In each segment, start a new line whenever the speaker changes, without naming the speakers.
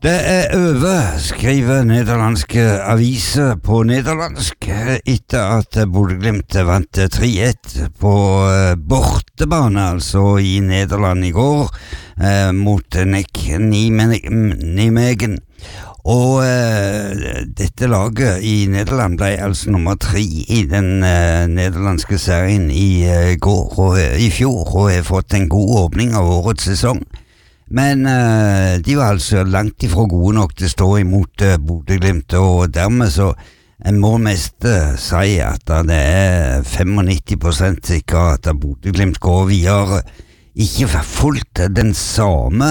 Det over, skriver nederlandske aviser på nederlandsk etter at Bodø/Glimt vant 3-1 på bortebane, altså i Nederland i går, mot Nijmegen. Og dette laget i Nederland ble altså nummer 3 i den nederlandske serien i fjor, og har fått en god åpning av årets sesong. Men de var altså langt ifra gode nok til å stå imot Bodø/Glimt, og dermed så må mest si at det 95% sikkert at Bodø/Glimt går videre. Ikke fullt den samme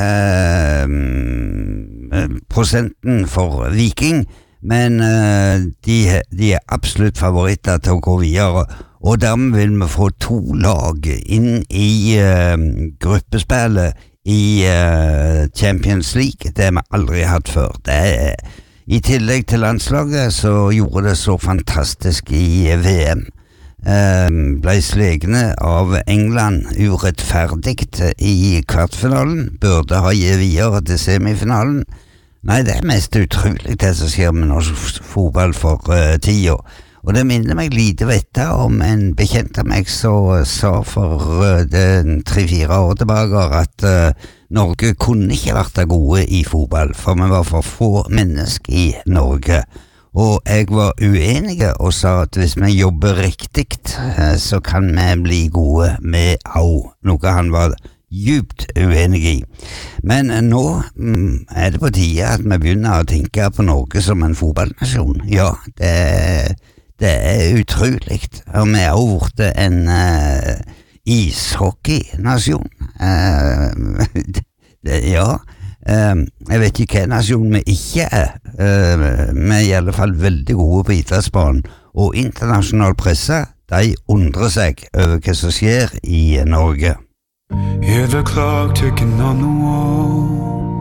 prosenten for Viking, men de absolutt favoritter til å gå videre, og dermed vil vi få 2 lag inn i gruppespillet i Champions League. Det har vi aldri hatt før. I tillegg til landslaget så gjorde det så fantastisk i VM. Ble slegne av England urettferdigt i kvartfinalen, burde ha gitt videre til semifinalen. Nei, det mest utrolig det som skjer med norsk fotball for tida. Og det minner meg lite vette om en bekjent av meg som sa for 3-4 år tilbake at Norge kunne ikke vært gode i fotball, for vi var for få mennesker i Norge. Og jeg var uenig og sa at hvis vi jobber riktig, så kan vi bli gode med noe han var djupt uenig i. Men nå det på tide at vi begynner å tenke på Norge som en fotballnasjon. Ja, det utrolig, og vi har vært en ishockeynasjon. Jeg vet ikke hva nasjon vi ikke vi er i alle fall veldig gode på idrettsbanen, og internasjonal presse, de undrer seg over hva som skjer i Norge.
Hear the clock ticking on the wall,